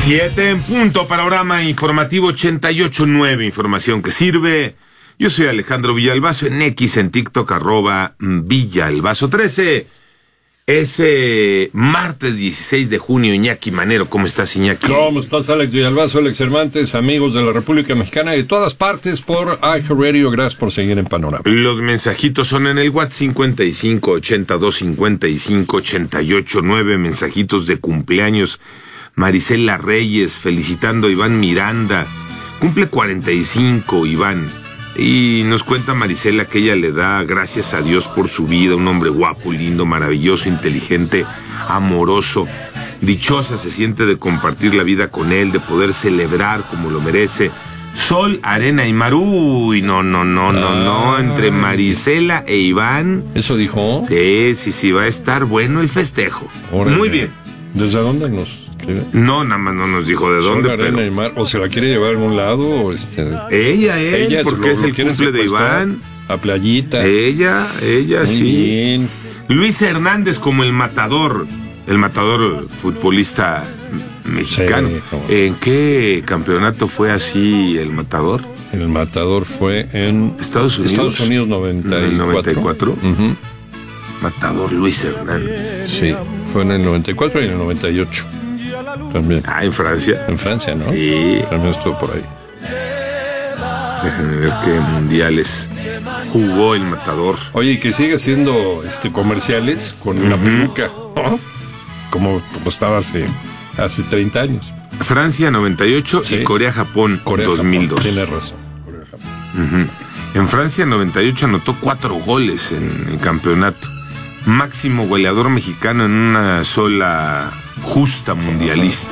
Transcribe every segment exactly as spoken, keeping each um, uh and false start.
Siete en punto, panorama informativo ochenta y ocho punto nueve, información que sirve. Yo soy Alejandro Villalbazo, en X, en TikTok, arroba Villalbazo trece. Es eh, martes dieciséis de junio, Iñaki Manero. ¿Cómo estás, Iñaki? ¿Cómo estás, Alex Villalbazo, Alex Cervantes, amigos de la República Mexicana y de todas partes por iHeartRadio? Gracias por seguir en Panorama. Los mensajitos son en el WhatsApp cincuenta y cinco, ochenta y dos, cincuenta y cinco, ochenta y ocho, nueve, mensajitos de cumpleaños. Marisela Reyes, felicitando a Iván Miranda. Cumple cuarenta y cinco, Iván. Y nos cuenta Marisela que ella le da gracias a Dios por su vida, un hombre guapo, lindo, maravilloso, inteligente, amoroso. Dichosa se siente de compartir la vida con él, de poder celebrar como lo merece. Sol, arena y mar. Uy, no, no, no, no, no, entre Marisela e Iván. ¿Eso dijo? Sí, sí, sí, va a estar bueno el festejo. Órale. Muy bien. ¿Desde dónde nos...? No, nada más no nos dijo de dónde, Sol, arena pero... y mar. ¿O se la quiere llevar a algún lado? O este... Ella, él, ella porque lo, es lo el cumple de Iván. A Playita. Ella, ella, Muy sí. bien. Luis Hernández como el matador, el matador futbolista mexicano. Sí, como... ¿En qué campeonato fue así el matador? El matador fue en... Estados Unidos. Estados Unidos noventa y cuatro. ¿En el noventa y cuatro? Uh-huh. Matador Luis Hernández. Sí, fue en el noventa y cuatro y en el noventa y ocho. También. Ah, en Francia. En Francia, ¿no? Sí. También estuvo por ahí. Déjenme ver qué mundiales jugó el matador. Oye, y que sigue haciendo este comerciales con una uh-huh. peluca, ¿no? Como, como estaba hace, hace treinta años. Francia noventa y ocho, sí. Y Corea-Japón dos mil dos. Tiene razón. Corea-Japón. Uh-huh. En Francia noventa y ocho anotó cuatro goles en el campeonato. Máximo goleador mexicano en una sola justa mundialista.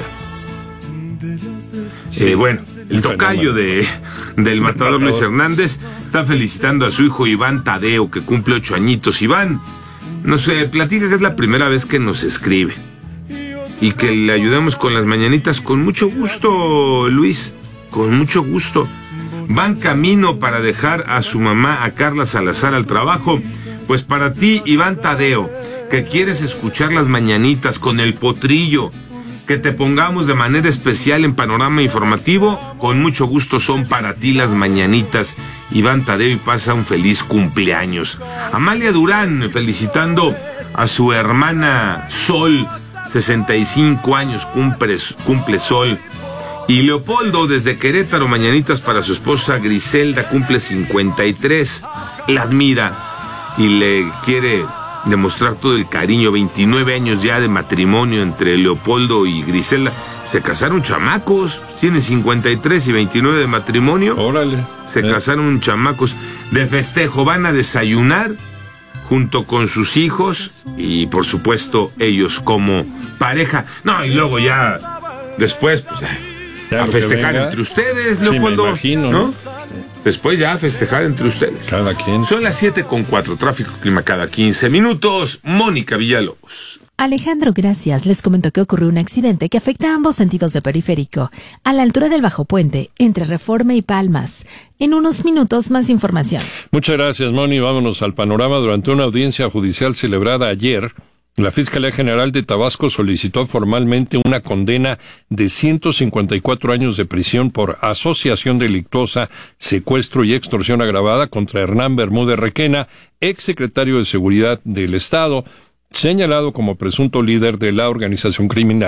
Sí. Eh, bueno, el tocayo de, del matador Luis Hernández está felicitando a su hijo Iván Tadeo, que cumple ocho añitos. Iván nos eh, platica que es la primera vez que nos escribe y que le ayudemos con las mañanitas. Con mucho gusto, Luis, con mucho gusto. Van camino para dejar a su mamá, a Carla Salazar, al trabajo. Pues para ti, Iván Tadeo, que quieres escuchar las mañanitas con el potrillo, que te pongamos de manera especial en Panorama Informativo, con mucho gusto son para ti las mañanitas, Iván Tadeo, y pasa un feliz cumpleaños. Amalia Durán, felicitando a su hermana Sol, sesenta y cinco años, cumple, cumple Sol. Y Leopoldo, desde Querétaro, mañanitas para su esposa Griselda, cumple cincuenta y tres, la admira y le quiere demostrar todo el cariño. Veintinueve años ya de matrimonio entre Leopoldo y Griselda. Se casaron chamacos, tienen cincuenta y tres y veintinueve de matrimonio. Órale. Se eh. casaron chamacos de festejo. Van a desayunar junto con sus hijos y por supuesto ellos como pareja. No, y luego ya después pues ya a festejar entre ustedes, Leopoldo. Sí, me imagino, ¿no? ¿no? Después ya a festejar entre ustedes. Cada quien. Son las siete con cuatro, tráfico clima cada quince minutos. Mónica Villalobos. Alejandro, gracias. Les comento que ocurrió un accidente que afecta a ambos sentidos de periférico, a la altura del Bajo Puente, entre Reforma y Palmas. En unos minutos, más información. Muchas gracias, Moni. Vámonos al panorama. Durante una audiencia judicial celebrada ayer, la Fiscalía General de Tabasco solicitó formalmente una condena de ciento cincuenta y cuatro años de prisión por asociación delictuosa, secuestro y extorsión agravada contra Hernán Bermúdez Requena, exsecretario de Seguridad del Estado, señalado como presunto líder de la organización criminal